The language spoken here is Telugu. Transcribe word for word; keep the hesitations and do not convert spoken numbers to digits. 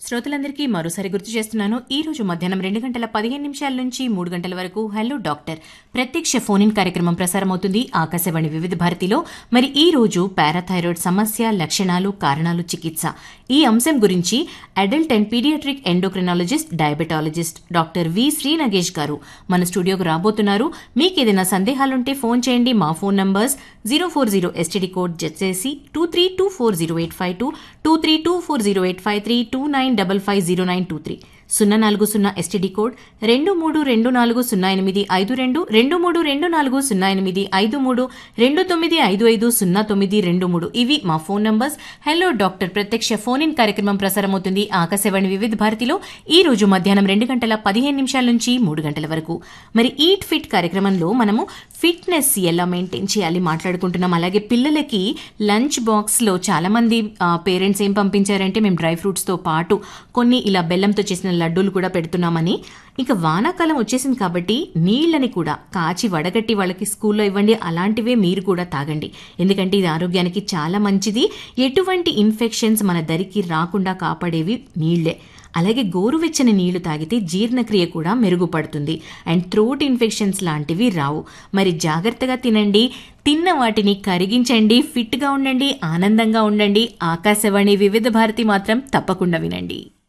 శ్రోతలందరికీ మరోసారి గుర్తు చేస్తున్నాను. ఈ రోజు మధ్యాహ్నం రెండు గంటల పదిహేను నిమిషాల నుంచి మూడు గంటల వరకు హలో డాక్టర్ ప్రత్యక్ష ఫోన్ ఇన్ కార్యక్రమం ప్రసారమవుతుంది ఆకాశవాణి వివిధ భారతిలో. మరి ఈ రోజు పారాథైరాయిడ్ సమస్య, లక్షణాలు, కారణాలు, చికిత్స ఈ అంశం గురించి adult and paediatric endocrinologist, diabetologist doctor V Shri Nagesh గారు మన స్టూడియోకు రాబోతున్నారు. మీకు ఏదైనా సందేహాలుంటే ఫోన్ చేయండి. మా phone numbers zero four zero STD code జెచ్ఏసి two three two four zero eight five two two three two four zero eight five three two nine double five zero nine two three సున్నా నాలుగు సున్నా ఎస్టీడీ కోడ్ రెండు మూడు రెండు నాలుగు సున్నా ఎనిమిది ఐదు రెండు రెండు మూడు రెండు నాలుగు సున్నా ఎనిమిది ఐదు మూడు రెండు తొమ్మిది ఐదు ఐదు సున్నా తొమ్మిది రెండు మూడు ఇవి మా ఫోన్ నంబర్స్. హలో డాక్టర్ ప్రత్యక్ష ఫోన్ ఇన్ కార్యక్రమం ప్రసారమవుతుంది ఆకాశవాణి వివిధ భారతిలో ఈ రోజు మధ్యాహ్నం రెండు గంటల పదిహేను నిమిషాల నుంచి మూడు గంటల వరకు. మరి ఈట్ ఫిట్ కార్యక్రమంలో మనము ఫిట్నెస్ ఎలా మెయింటైన్ చేయాలి మాట్లాడుకుంటున్నాం. అలాగే పిల్లలకి లంచ్ బాక్స్ లో చాలా మంది పేరెంట్స్ ఏం పంపించారంటే మేము డ్రై ఫ్రూట్స్ తో పాటు కొన్ని ఇలా బెల్లంతో చేసిన లడ్డూలు కూడా పెడుతున్నామని. ఇక వానాకాలం వచ్చేసింది కాబట్టి నీళ్లని కూడా కాచి వడగట్టి వాళ్ళకి స్కూల్లో ఇవ్వండి. అలాంటివే మీరు కూడా తాగండి, ఎందుకంటే ఇది ఆరోగ్యానికి చాలా మంచిది. ఎటువంటి ఇన్ఫెక్షన్స్ మన దరికి రాకుండా కాపాడేవి నీళ్లే. అలాగే గోరువెచ్చని నీళ్లు తాగితే జీర్ణక్రియ కూడా మెరుగుపడుతుంది అండ్ థ్రోట్ ఇన్ఫెక్షన్స్ లాంటివి రావు. మరి జాగ్రత్తగా తినండి, తిన్న వాటిని కరిగించండి, ఫిట్ గా ఉండండి, ఆనందంగా ఉండండి. ఆకాశవాణి వివిధ భారతి మాత్రం తప్పకుండా వినండి.